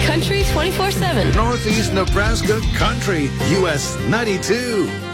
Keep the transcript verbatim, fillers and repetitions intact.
Country twenty-four seven. Northeast Nebraska Country, U S ninety-two.